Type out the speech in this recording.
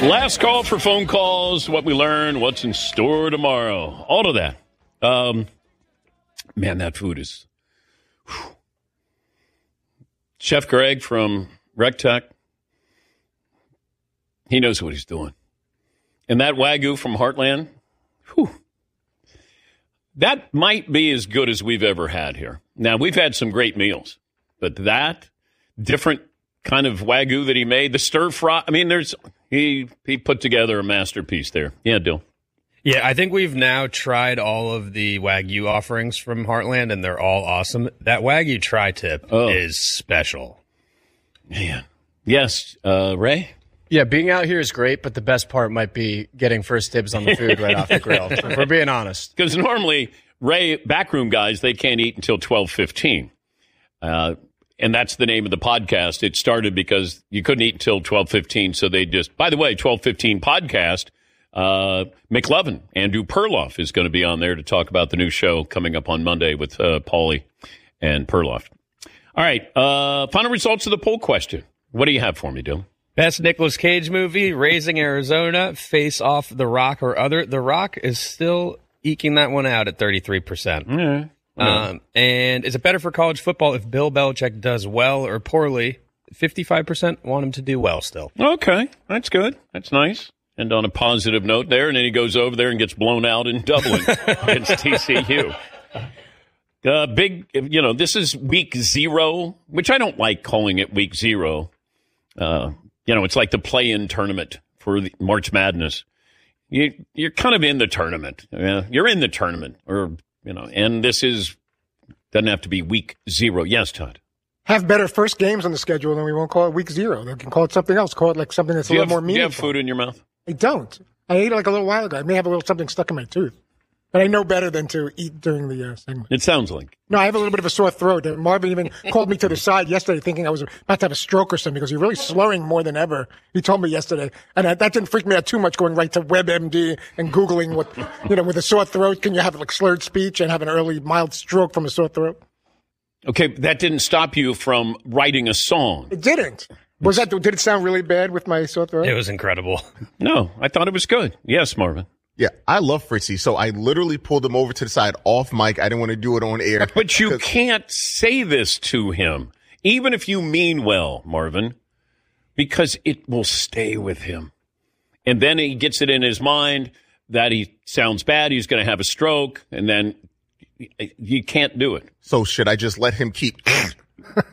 Last call for phone calls, what we learn, what's in store tomorrow. All of that. Man, that food is... Whew. Chef Greg from RecTech, he knows what he's doing. And that Wagyu from Heartland, whew, that might be as good as we've ever had here. Now, we've had some great meals, but that different kind of Wagyu that he made, the stir fry, I mean, he put together a masterpiece there. Yeah, Dill. Yeah, I think we've now tried all of the Wagyu offerings from Heartland, and they're all awesome. That Wagyu tri-tip is special. Man. Yes, Ray? Yeah, being out here is great, but the best part might be getting first dibs on the food right off the grill, if we're being honest. Because normally, Ray, backroom guys, they can't eat until 12:15. And that's the name of the podcast. It started because you couldn't eat until 12:15, so they just, by the way, 12:15 podcast, McLovin, Andrew Perloff is going to be on there to talk about the new show coming up on Monday with Paulie and Perloff. All right, final results of the poll question. What do you have for me, Dylan? Best Nicolas Cage movie, Raising Arizona, Face Off, The Rock, or Other. The Rock is still eking that one out at 33%. And is it better for college football if Bill Belichick does well or poorly? 55% want him to do well still. Okay, that's good. That's nice. And on a positive note there, and then he goes over there and gets blown out in Dublin against TCU. This is week 0, which I don't like calling it week 0. It's like the play-in tournament for the March Madness. You're kind of in the tournament. You're in the tournament, and this doesn't have to be week 0. Yes, Todd. Have better first games on the schedule, then we won't call it week 0. They can call it something else. Call it like something that's a little more meaningful. Do you have food in your mouth? I don't. I ate it like a little while ago. I may have a little something stuck in my tooth. But I know better than to eat during the segment. It sounds like. No, I have a little bit of a sore throat. Marvin even called me to the side yesterday thinking I was about to have a stroke or something because you're really slurring more than ever. He told me yesterday. And that didn't freak me out too much going right to WebMD and Googling what, with a sore throat, can you have like slurred speech and have an early mild stroke from a sore throat? Okay, that didn't stop you from writing a song. It didn't. Did it sound really bad with my sore throat? It was incredible. No, I thought it was good. Yes, Marvin. Yeah, I love Fritzy, so I literally pulled him over to the side off mic. I didn't want to do it on air. But you can't say this to him, even if you mean well, Marvin, because it will stay with him. And then he gets it in his mind that he sounds bad, he's going to have a stroke, and then you can't do it. So should I just let him keep...